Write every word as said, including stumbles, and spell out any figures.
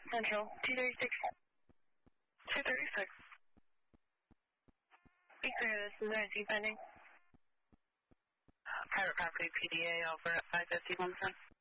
Central, two thirty-six. two thirty-six. Be clear, this is emergency pending. Uh, private property P D A over at five fifty Wilmington.